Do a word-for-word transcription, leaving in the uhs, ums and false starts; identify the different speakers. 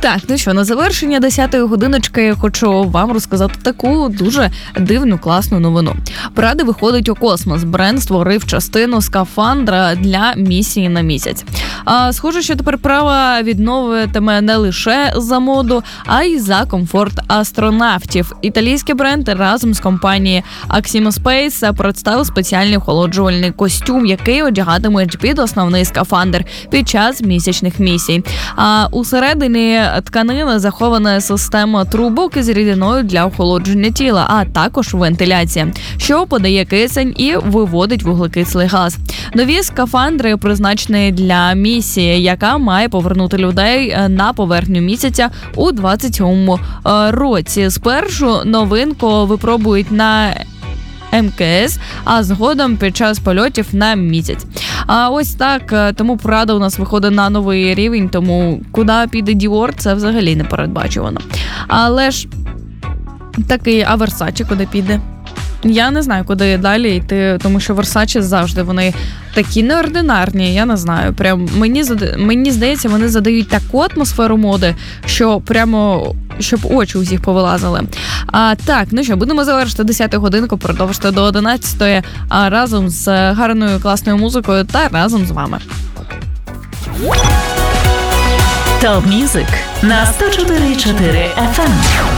Speaker 1: Так, ну що, на завершення десятої годиночки я хочу вам розказати таку дуже дивну, класну новину. Прада виходить у космос. Бренд створив частину скафандра для місії на місяць. А, схоже, що тепер Прада відновитиме не лише за моду, а й за комфорт астронавтів. Італійський бренд разом з компанією Aximo Space представив спеціальний охолоджувальний костюм, який одягатимуть під основний скафандр під час місячних місій. А усередині тканини захована система трубок із рідиною для охолодження тіла, а також вентиляція, що подає кисень і виводить вуглекислий газ. Нові скафандри призначені для місії, яка має повернути людей на поверхню місяця у двадцять сьомому році. Спершу новинку випробують на ем ка ес, а згодом під час польотів на місяць. А ось так, тому Прада у нас виходить на новий рівень, тому куди піде Діор, це взагалі не передбачувано. Але ж такий, а Версаче куди піде? Я не знаю, куди далі йти, тому що Версаче завжди вони такі неординарні, я не знаю. Прям мені, мені здається, вони задають таку атмосферу моди, що прямо щоб очі усіх повилазили. А, так, ну що, будемо завершити десяту годинку, продовжити до одинадцятої, а разом з гарною класною музикою та разом з вами.
Speaker 2: Топ Мюзик на сто чотири і чотири еф ем.